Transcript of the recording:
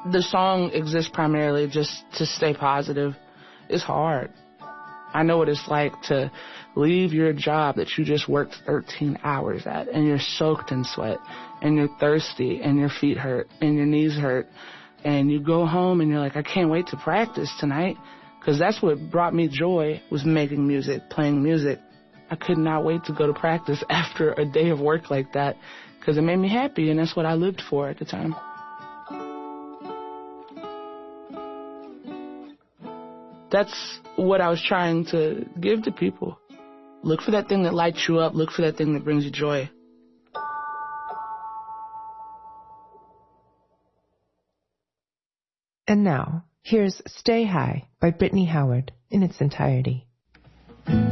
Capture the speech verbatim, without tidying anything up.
The song exists primarily just to stay positive. It's hard. I know what it's like to leave your job that you just worked thirteen hours at, and you're soaked in sweat, and you're thirsty, and your feet hurt, and your knees hurt, and you go home and you're like, I can't wait to practice tonight, because that's what brought me joy, was making music, playing music. I could not wait to go to practice after a day of work like that, because it made me happy, and that's what I lived for at the time. That's what I was trying to give to people. Look for that thing that lights you up. Look for that thing that brings you joy. And now, here's Stay High by Brittany Howard in its entirety.